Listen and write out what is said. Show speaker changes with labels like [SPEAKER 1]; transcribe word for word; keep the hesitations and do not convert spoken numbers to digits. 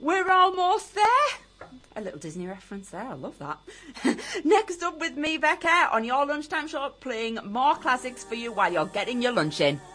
[SPEAKER 1] We're almost there. A little Disney reference there, I love that. Next up with me, Becca, on your lunchtime show, playing more classics for you while you're getting your lunch in.